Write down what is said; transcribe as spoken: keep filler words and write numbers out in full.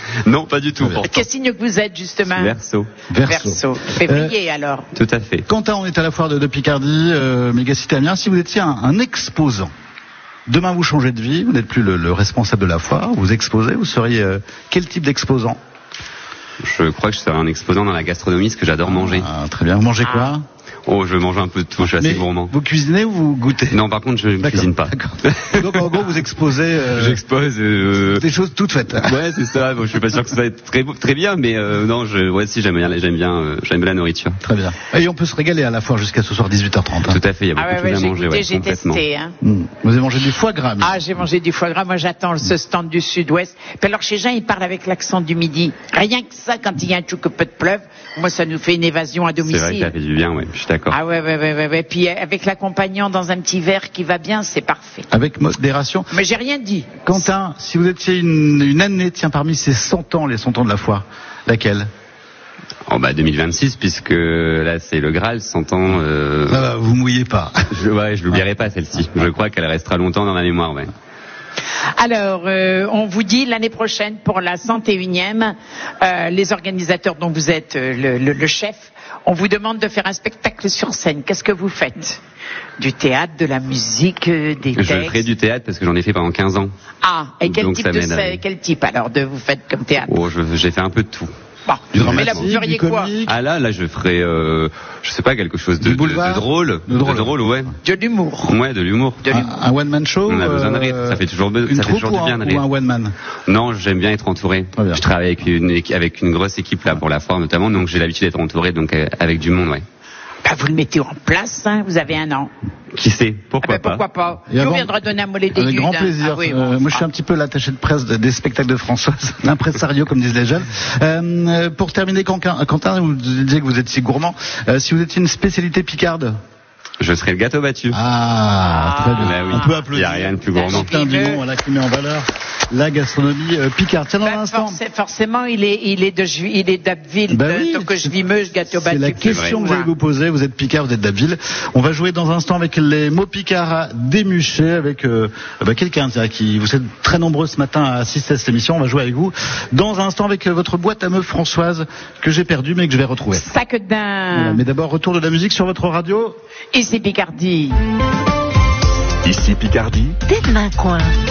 Non, pas du tout. Quel signe que vous êtes, justement? Verseau. Verseau. Verseau. Février, euh, alors. Tout à fait. Quentin, on est à la foire de, de Picardie, euh, Mégacité Amiens. Si vous étiez un, un exposant, demain vous changez de vie, vous n'êtes plus le, le responsable de la foire, vous exposez, vous seriez euh, quel type d'exposant? Je crois que je serais un exposant dans la gastronomie, parce que j'adore manger. Ah, très bien. Vous mangez quoi? Ah. Oh, je mange un peu de tout, je suis assez Mais gourmand. Vous cuisinez ou vous goûtez? Non, par contre, je ne cuisine pas. D'accord. Donc en gros, vous exposez euh, J'expose euh... des choses toutes faites. Ouais, c'est ça. Bon, je suis pas sûr que ça va être très très bien, mais euh, non, je ouais, si j'aime bien, j'aime bien, euh, j'aime bien la nourriture. Très bien. Et on peut se régaler à la foire jusqu'à ce soir dix-huit heures trente. Hein. Tout à fait. Il y a beaucoup Ah ouais, de choses ouais, à manger. goûté, Ouais, j'ai complètement. testé. Hein. Mmh. Vous avez mangé du foie gras? Mais... Ah, j'ai mangé du foie gras. Moi, j'attends ce stand du Sud-Ouest. Puis alors, chez Jean, il parle avec l'accent du Midi. Rien que ça, quand il y a un tout peu de pleuve, moi, ça nous fait une évasion à domicile. C'est vrai que ça fait du bien, ouais. Je suis d'accord. Ah ouais, ouais, ouais, ouais, ouais. Puis avec l'accompagnant dans un petit verre qui va bien, c'est parfait. Avec modération. Mais j'ai rien dit. Quentin, si vous étiez une, une année, tiens, parmi ces cent ans, les cent ans de la foire, laquelle? Oh bah deux mille vingt-six, puisque là c'est le Graal, cent ans. Euh... Ah bah, vous mouillez pas. Je, ouais, je l'oublierai pas celle-ci. Je crois qu'elle restera longtemps dans la mémoire, ouais. Alors, euh, on vous dit l'année prochaine pour la cent et unième, euh, les organisateurs dont vous êtes euh, le, le, le chef, on vous demande de faire un spectacle sur scène. Qu'est-ce que vous faites? Du théâtre, de la musique, euh, des textes? Je ferai du théâtre parce que j'en ai fait pendant quinze ans. Ah, et quel Donc, type ça de m'aide. quel type alors de vous faites comme théâtre? Oh, je, j'ai fait un peu de tout. Bon, Du mais là vous dramatique, feriez du quoi? comique. Ah là, là je ferai, euh, je sais pas, quelque chose de, Du boulevard. de, de drôle. De drôle. De drôle, ouais. De l'humour. Ouais, de l'humour. De l'humour. Un, un one-man show? On a besoin de rire, ça fait toujours be- une ça fait troupe toujours ou du un, bien de rire. ou un one-man? Non, j'aime bien être entouré. Très bien. Je travaille avec une, équi- avec une grosse équipe là pour la foire notamment, donc j'ai l'habitude d'être entouré, donc euh, avec du monde, ouais. Bah, vous le mettez en place, hein, vous avez un an. Qui sait? Pourquoi Ah ben, pourquoi pas? Et Nous, avant- on viendra donner un mollet des Avec grand dunes, hein. plaisir. Ah oui, Euh, bon, moi, je suis un petit peu l'attaché de presse de- des spectacles de Françoise, l'impresario, comme disent les jeunes. Euh, pour terminer, Quentin, Quentin, vous disiez que vous étiez gourmand. Euh, si vous étiez une spécialité picarde? Je serai le gâteau battu. Ah, très bien. Bah oui. On peut Il applaudir. n'y a rien de plus gourmand. Quentin Dumont, voilà, qui met en valeur la gastronomie euh, picarde. Tiens, dans Bah, un instant. forc- forcément, il est, il est de, Ju- il est d'Abbeville, Bah de- oui, donc je vis meuse, gâteau C'est battu. la question que j'allais vous poser. Vous êtes Picard, vous êtes d'Abbeville. On va jouer dans un instant avec les mots Picard à démucher avec euh, bah, quelqu'un tiens, qui vous êtes très nombreux ce matin à assister à cette émission. On va jouer avec vous dans un instant avec euh, votre boîte à meufs Françoise que j'ai perdue mais que je vais retrouver. Sac d'un. Voilà, mais d'abord retour de la musique sur votre radio. Ici Picardie. Ici Picardie. Demain coin.